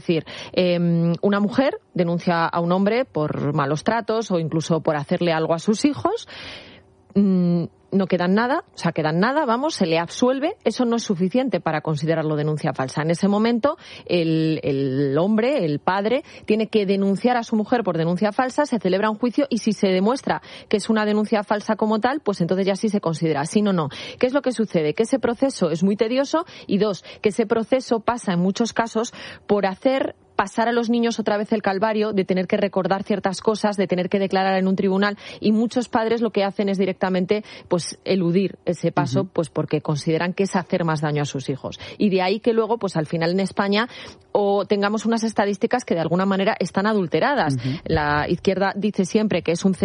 decir, una mujer denuncia a un hombre por malos tratos o incluso por hacerle algo a sus hijos. No quedan nada, se le absuelve. Eso no es suficiente para considerarlo denuncia falsa. En ese momento, el hombre, el padre, tiene que denunciar a su mujer por denuncia falsa, se celebra un juicio y si se demuestra que es una denuncia falsa como tal, pues entonces ya sí se considera. Si no. ¿Qué es lo que sucede? Que ese proceso es muy tedioso y dos, que ese proceso pasa en muchos casos por hacer pasar a los niños otra vez el calvario de tener que recordar ciertas cosas, de tener que declarar en un tribunal, y muchos padres lo que hacen es directamente pues eludir ese paso, pues porque consideran que es hacer más daño a sus hijos. Y de ahí que luego, pues al final en España o tengamos unas estadísticas que de alguna manera están adulteradas. La izquierda dice siempre que es un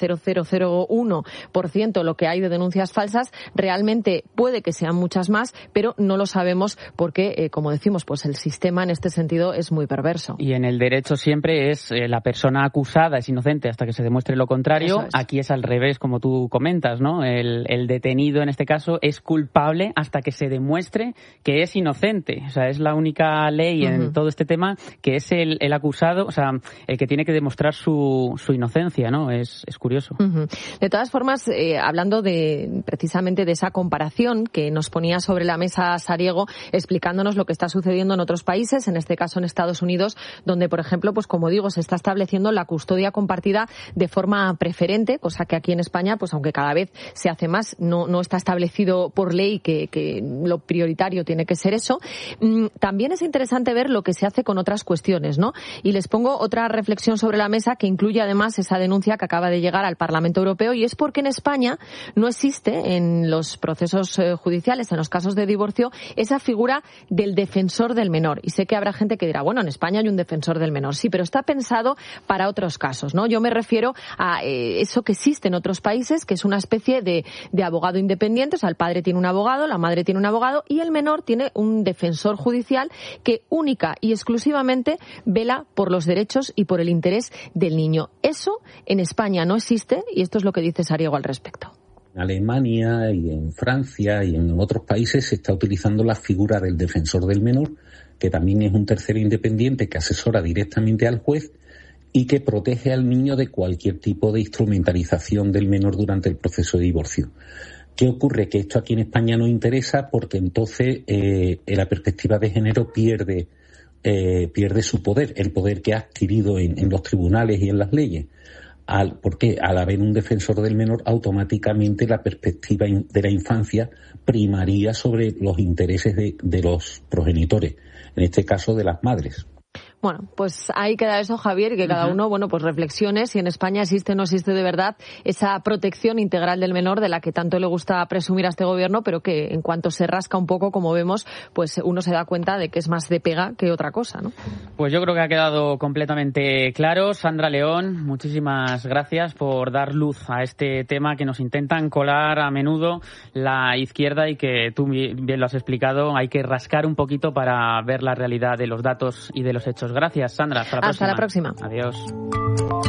0,0001% lo que hay de denuncias falsas. Realmente puede que sean muchas más, pero no lo sabemos porque, como decimos, pues el sistema en este sentido es muy perverso. Y en el derecho siempre es la persona acusada es inocente hasta que se demuestre lo contrario. Aquí es al revés, como tú comentas, ¿no? El detenido en este caso es culpable hasta que se demuestre que es inocente. O sea, es la única ley en todo este tema que es el acusado, o sea, el que tiene que demostrar su inocencia, ¿no? Es curioso. De todas formas, hablando precisamente de esa comparación que nos ponía sobre la mesa Sariego, explicándonos lo que está sucediendo en otros países, en este caso en Estados Unidos, donde, por ejemplo, pues como digo, se está estableciendo la custodia compartida de forma preferente, cosa que aquí en España, pues aunque cada vez se hace más, no está establecido por ley que lo prioritario tiene que ser eso. También es interesante ver lo que se hace con otras cuestiones, ¿no? Y les pongo otra reflexión sobre la mesa que incluye además esa denuncia que acaba de llegar al Parlamento Europeo, y es porque en España no existe en los procesos judiciales, en los casos de divorcio, esa figura del defensor del menor. Y sé que habrá gente que dirá, bueno, en España hay un defensor del menor. Sí, pero está pensado para otros casos, ¿no? Yo me refiero a eso que existe en otros países, que es una especie de abogado independiente. O sea, el padre tiene un abogado, la madre tiene un abogado y el menor tiene un defensor judicial que única y exclusivamente vela por los derechos y por el interés del niño. Eso en España no existe y esto es lo que dice Sariego al respecto. En Alemania y en Francia y en otros países se está utilizando la figura del defensor del menor, que también es un tercero independiente que asesora directamente al juez y que protege al niño de cualquier tipo de instrumentalización del menor durante el proceso de divorcio. ¿Qué ocurre? Que esto aquí en España no interesa porque entonces la perspectiva de género pierde su poder, el poder que ha adquirido en los tribunales y en las leyes. Porque al haber un defensor del menor, automáticamente la perspectiva de la infancia primaría sobre los intereses de los progenitores, en este caso de las madres. Bueno, pues ahí queda eso, Javier, que cada uno, pues reflexione si en España existe o no existe de verdad esa protección integral del menor de la que tanto le gusta presumir a este gobierno, pero que en cuanto se rasca un poco, como vemos, pues uno se da cuenta de que es más de pega que otra cosa, ¿no? Pues yo creo que ha quedado completamente claro. Sandra León, muchísimas gracias por dar luz a este tema que nos intentan colar a menudo la izquierda y que tú bien lo has explicado, hay que rascar un poquito para ver la realidad de los datos y de los hechos. Gracias, Sandra. Hasta la próxima. Hasta la próxima. Adiós.